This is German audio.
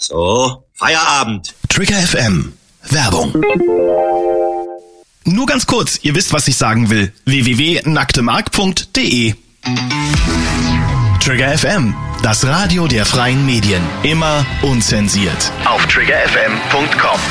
So, Feierabend. Trigger FM. Werbung. Nur ganz kurz, ihr wisst, was ich sagen will. www.nacktemark.de. Trigger FM, das Radio der freien Medien. Immer unzensiert. Auf triggerfm.com.